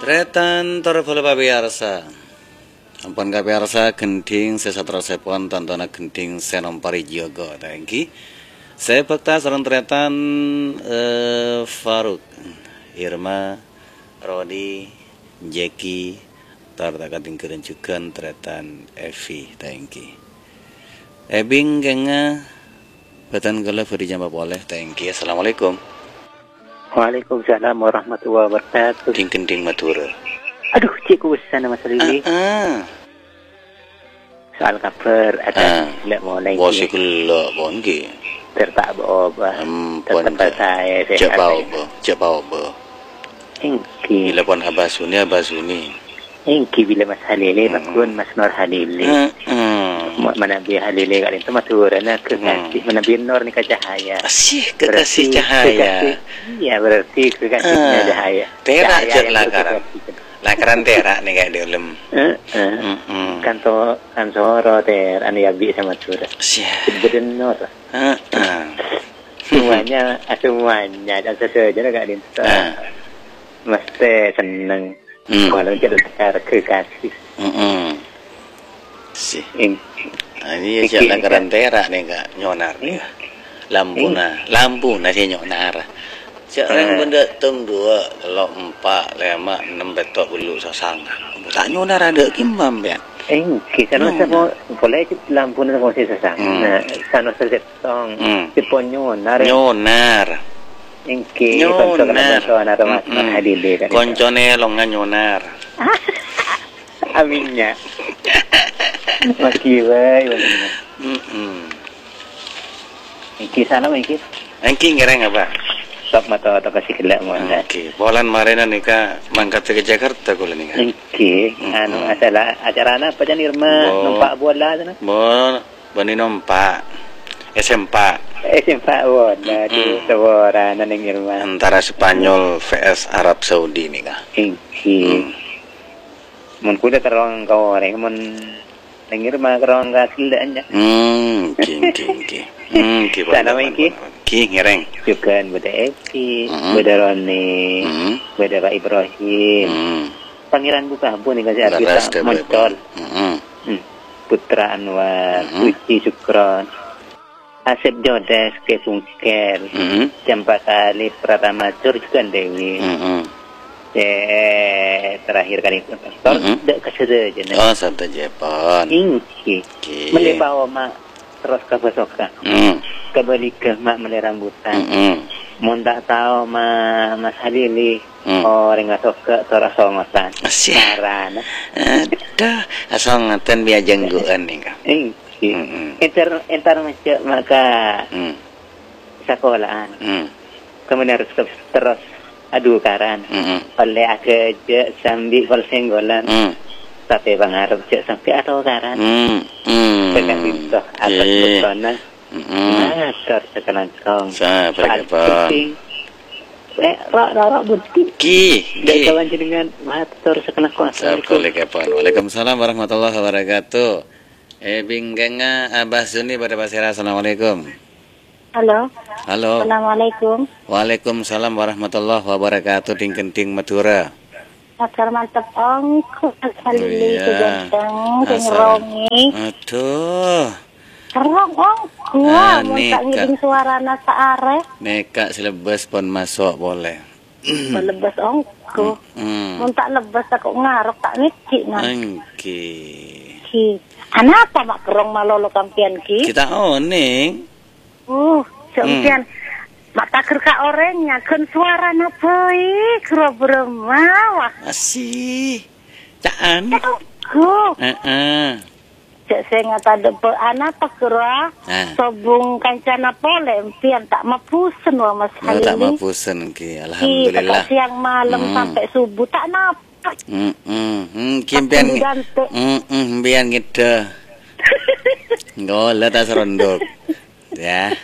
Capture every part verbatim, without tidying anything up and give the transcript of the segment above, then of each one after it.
Tretan terpuluh pabiarsa. Ampun kabiarsa gending sesatra sepon tontonan gending senom parijiogo tangki. Saya fakta sarang tretan uh, Faruk, Irma, Rodi, Jeki, tartakating kerencukan tretan Evi tangki. Ebing kenga batan gala feri jamba boleh tangki. Assalamualaikum. Waalaikumsalam warahmatullahi wabarakatuh. Ding ding matura. Aduh, cikgu sana Mas Lili. Ah, ah. Soal kabar ada tidak mau lagi. Wasikula bongi. Tertak boba. Ampun. Tempat saya Cek bau bo, cek bau bo. Engki. Bila pun abasuni abasuni. Engki bila Mas Halile, bakun Mas Nur Halile. Hmm. Manabi Halile kali itu maturana kekasih Manabi Nur ni cahaya. Asih kekasih cahaya. Iya berarti kekasihnya cahaya. Terak jet lakaran. Lakaran terak nih kayak di ulem. Heeh. Kanto kansoro ter anu yabi sama tura. Siap. Benar. Heeh. Semuanya semuanya dan sesuatu kak Din. Mesti seneng. Kalau kita dengar kekasih. Heeh. Sih. Ini ya lakaran terak nih kak nyonar nih. Lampuna, lampuna sih nyonar. Sekarang benda tung dua, kalau empat, lima, enam betok bulu sasang. Tak nyonar ada kimbam ya. Eh, kita nasa mo boleh kita lampu nasa mo si sasang. Nah, sana sa setong, tipo nyonar. Nyonar. Engki, konco kana konco na mas mahadili. Koncone longan nyonar. Aminnya. Makiway, wala. Hmm. Engki sana engki. Engki ngereng apa? Sok mata atau kasih kelak mo. Oke, bolan marinan nika mangkat ke Jakarta kula nika. Engki, anu acara acara apa jan Irma numpak bola sana? Bon, bani numpak. S M P. S M P bola di Tawara naneng Irma. Antara Spanyol vs Arab Saudi nika. Engki. Mun kuda terong kau orang mun nengir mah kerong kasih dah. Hmm, king king king. Hmm, ki. Sana engki. Ki ngereng. Juga beda Eki, beda Roni, beda Pak Ibrahim. Pangeran buka pun nih kasih arti Moncol. Putra Anwar, Suci Sukron, Asep Jodes, Kesungker, Jampak Kali Pratama Cur juga Dewi. Eh terakhir kali itu tor dak kasih aja. Oh, satu Jepang. Ingki. Melebawa mak terus ke besoka. Kembali ke mak mele rambutan. Mun tak tahu ma Mas Halili orang ngasok ke torasongotan. Sarana. Ada asongotan biar jengguan nih kan. Ingki. Entar entar macam maka sekolahan. Kemudian harus terus aduh karan. Oleh aku je sambil kol senggolan. Tapi pangarap je sampai atau karan. Pegang itu atas bersona. Matur sekarang kong. Saya berapa? Eh, rak rak butik. Ki, Dak kawan jenengan matur sekarang kong. Assalamualaikum. Waalaikumsalam warahmatullahi wabarakatuh. Eh bingkenga Abah Suni pada pasir. Assalamualaikum. Halo. Halo. Assalamualaikum. Waalaikumsalam warahmatullahi wabarakatuh. Ding kenting Madura. Matur mantep ong kali Iya. ganteng sing rongi. Aduh. Terong ong Ah, gua mun nika. tak ngiding suarana saare. Neka selebes pon masuk boleh. Lebes ong ku. Hmm. Mun tak lebes tak ngarep tak ngiki nang. Angki. Ki. Anapa mak kerong malolo kampian ki? Kita oning. Uh, sampean mak takir ka orangnya keun suarana baik robremawah. Asih. Caan. Ku. Heeh. Cek saya ngata depe anak pakera sobung kancana pole empian tak mapusen wa Mas Halili. Tak mapusen ki, alhamdulillah. Kita siang malam sampai subuh tak napa. Hmm, hmm, kimpian. Hmm, hmm, bian gitu. Ngolah tak serondok. Ya.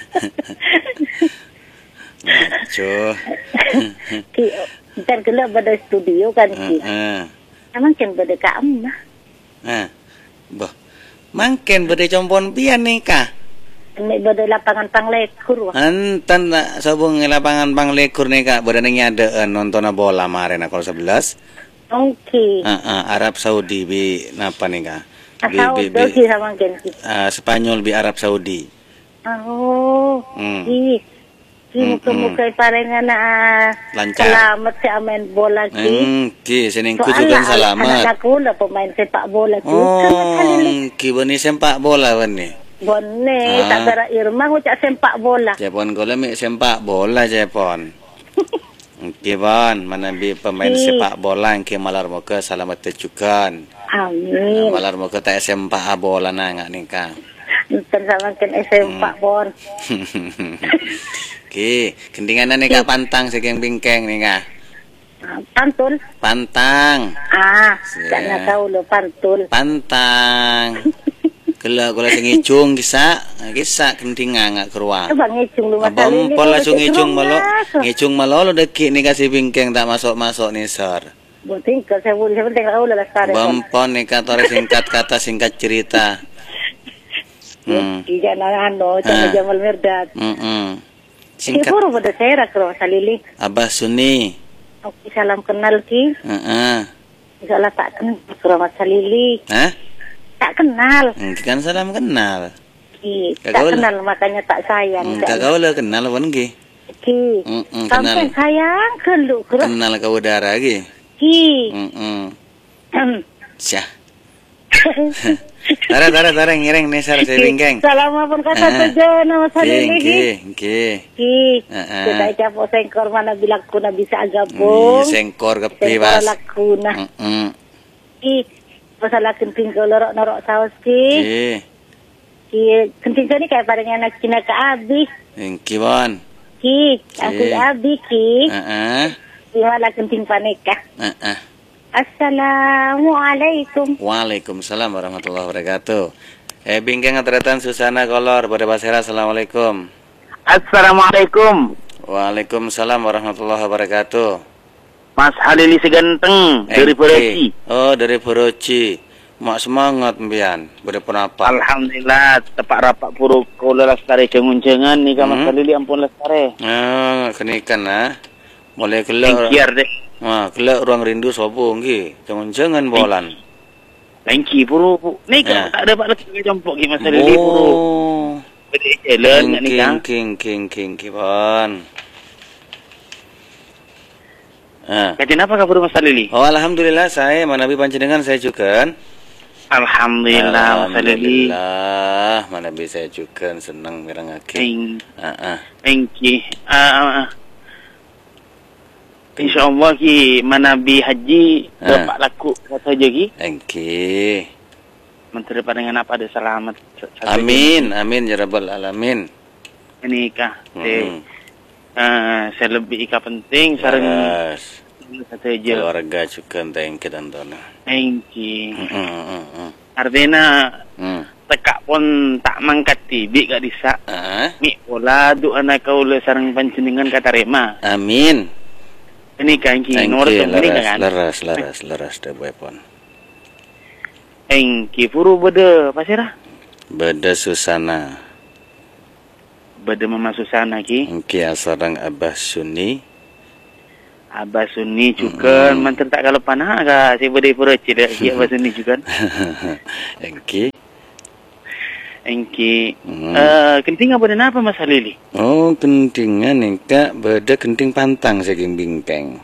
Maco. Ki, ntar gila pada studio kan ki. Emang can pada ka emak. Nah. Boh, mangken bade compon pian nih kah? Ini pada lapangan Panglekur. Antan nak sabung lapangan Panglekur nih kak, berada ada nonton bola kemarin kalau sebelas. Oke. Uh, uh, Arab Saudi bi napa nih kak? Bi, Asal bi, dosi bi, sama kan? uh, Spanyol bi Arab Saudi. Oh, Hmm. ki, ki Hmm, muka-muka parengan na Lancar. selamat si main bola ki. Hmm, ki senengku Soalnya juga anak selamat. aku lah pemain sepak bola ki. Oh, ki bani sempak bola bani. Bone, Ah. tak ada irma ngucap sepak bola. Cepon kola mi sempak bola cepon. Ki ban mana bi pemain Ki. sepak bola ki malar muka selamat tejukan. Amin. Malar muka tak sempak bola na ngak nikah. Ntar sama kan sepak bon. Ki, kendingan nih kak pantang sekeng bingkeng nih kak. Ah, Pantul. Pantang. Ah, Ya. tak nak tahu lo pantul. Pantang. Kalau kalau sing icung kisah, kisah kendingan ngak keruang. Coba ngicung lu masalah Abang ini. pol langsung kalau ngicung kecerong malo, lah. ngicung malo lo deki nih kasih bingkeng tak masuk-masuk nih sir. Bunting ke saya boleh saya penting tahu lah sekarang. Bampon nih kata singkat kata singkat cerita. Hmm. Iya nak anu, Ah. jangan Jamal Mirdad. Mm -mm. Singkat. Singkat. Kipur pada saya ke rumah Salili. Abah Suni. Oke, salam kenal ki. Heeh. Insyaallah tak kenal ke rumah Salili. Hah? Tak kenal. Hmm, kan salam kenal. Ki, tak Kagak kenal makanya tak sayang. Hmm, kagak boleh kenal pun ki. Ki. Mm-mm, Sampai kenal. sayang ke lu ke rumah. Kenal ke udara ki. Ki. Mm Syah. Tara tara tara ngireng nih sar saya bingkeng. Salam apa kata Ah. saja nama Salili ki. Ki, ki. Ki. Ah, ah. Kita capok sengkor mana bilang kuna bisa Ni agabung. sengkor ke Sengkor priwas. lakuna. Mm. Ki. Masalah kenting ke lorok-norok saus ki. Ki. Ki. Kenting ke ni kayak pada anak Cina ke abi. Ki bon. Ki. Aku Ki. abi ki. Heeh. Ki malah kenting paneka. Heeh. Assalamualaikum. Waalaikumsalam warahmatullahi wabarakatuh. Eh bingkeng atratan Susana Kolor pada Basera. Assalamualaikum. Assalamualaikum. Waalaikumsalam warahmatullahi wabarakatuh. Mas Halili seganteng dari Engke. Purworejo. Oh, dari Purworejo. Mak semangat mbian. Bade apa? Alhamdulillah tepak rapak puru kula lestari jengun-jengan nih Mas Hmm. Halili ampun lestari. Ah, kenikan nah. Mulai kelak. Engkiar deh. Wah, kelak ruang rindu sopo nggih. Jangan-jangan bolan. Engki puru. pu- Nih Ya. kan tak dapat lagi jompok ki Mas Halili puru. Oh. Bede jalan nih kan. King king king king kibon. Ah. Kajian apa kabar Mas Halili? Oh, alhamdulillah saya manabi panjenengan saya juga. Alhamdulillah Mas Halili. Alhamdulillah, manabi saya juga senang mirangake. Eng Ah ah. engki. Ah. ah. InsyaAllah ki manabi haji Ah. dapat laku kata je ki. Engki. Menteri Pandangan apa ada selamat. Amin, amin ya rabbal alamin. Ini kah. Hmm. Uh, saya lebih ika penting sarang Yes. kata je. Keluarga juga tengki dan tona. Engki. Hmm, hmm, hmm, hmm. Artinya Hmm. tekak pun tak mangkat tibi gak bisa. Ah, Mi pola du anak kau le sarang panjenengan kata rema. amin. Ini kan ki Engki nomor tu ini leras, kan. leras, leras, leras de weapon. Engki puru bede pasirah. Beda Susana. Bede mama Susana ki. Engki asarang Abah Suni. Abah Sunni juga Hmm. mantan tak kalau panah agak si bede puru cida ki Abah Sunni juga. Engki. Engki Hmm. eh kenting apa dan apa Mas Halili? Oh, kentingan nih kak. Beda kenting pantang saking bingkeng.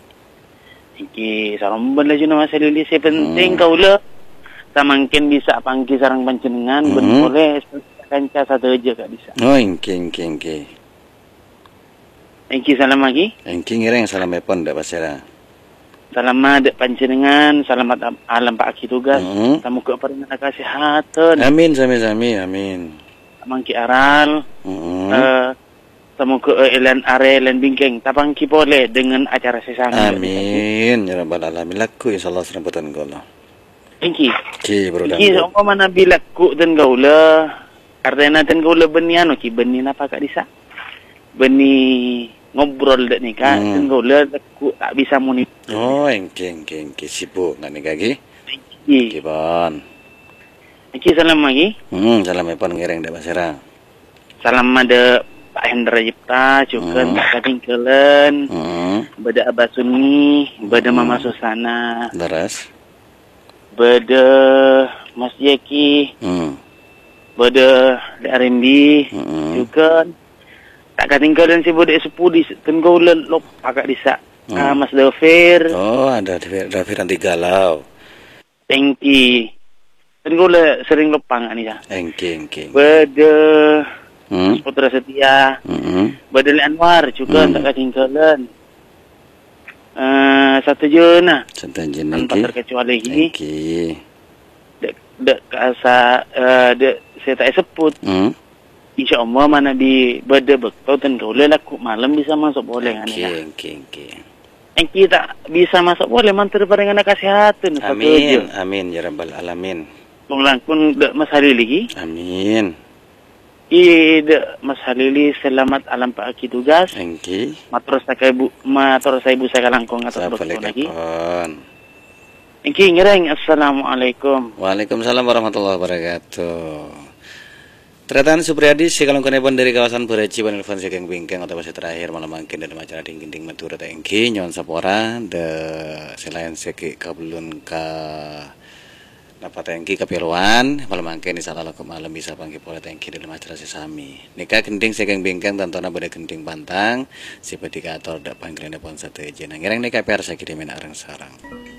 Iki sarang ben lagi Mas Halili saya penting Hmm. kau le samangkin bisa pangki sarang panjenengan ben Hmm. boleh kanca satu aja gak bisa. Oh, engki, engki, engki. Engki salam lagi. Engki ngira yang salam epon dak pasera. Selamat panjenengan, selamat alam Pak Aki tugas. Hmm. Tamu ke peringan kesehatan. Amin, sami-sami, amin. Mangki aral. Hmm. Eh tamu ke elan are elan bingkeng. Tapangki boleh dengan acara sesama. Amin, ya rabbal alamin. Laku insyaallah serambutan gola. Engki. Ki bro Iki seumpama mana bilaku dan gaula. Artinya dan gaula beni anu ki beni napa kak disa. Beni ngobrol dak ni kan. Hmm. Dan gaula aku tak bisa muni. Oh, engki, engki, engki sibuk nggak nih kaki? Engki. Kibon. Engki salam lagi. Hmm, salam epon ngereng dak pasera. salam ada Pak Hendra Jipta, juga hmm. Pak Kading Kelen, hmm. beda Abah Sunni, beda hmm. Mama Susana, Beres. Beda Mas Jeki, hmm. beda D R M B, hmm. juga tak ketinggalan si beda sepudi tengkau lelop agak disa hmm. uh, Mas Dafir. Oh, ada Dafir nanti galau. Thank you. Tengkau le sering lopang ni ya. Thank you, thank you. Beda hmm. Mas Putra Setia, hmm. beda Le Anwar juga hmm. tak ketinggalan. Uh, satu je nah. Satu je nak. Tanpa terkecuali lagi. Thank you. Dek dek kasa uh, dek saya tak sebut. Hmm. InsyaAllah mana di beda bekau dan kau le laku malam bisa masuk boleh kan ya. Oke oke oke. Yang kita bisa masuk boleh mantar dengan kesehatan. Amin amin ya rabbal alamin. Mulang pun dek Mas Halili. Amin. I dek Mas Halili selamat alam pak aki tugas. Thank you. Matur saya ibu matur saya ibu saya langkong atau berkon lagi. Thank you ngereng. Assalamualaikum. Waalaikumsalam warahmatullahi wabarakatuh. Ternyata Supriyadi si kalong konepon dari kawasan Bereci penelpon si geng bingkeng atau masih terakhir malam mangkin dan macara ding ding matura tengki nyon sapora de selain seki kabelun ka dapat tengki kepiluan malam mangkin di salah ke malam bisa panggil pola tengki dalam macara si sami nikah gending si geng bingkeng tantona beda gending pantang si pedikator dak panggilan dapon satu aja nangireng nikah per saya kirimin areng sarang.